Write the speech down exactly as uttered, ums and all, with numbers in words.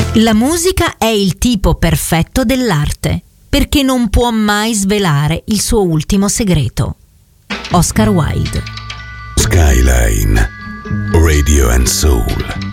La musica è il tipo perfetto dell'arte, perché non può mai svelare il suo ultimo segreto. Oscar Wilde. Skyline Radio and Soul.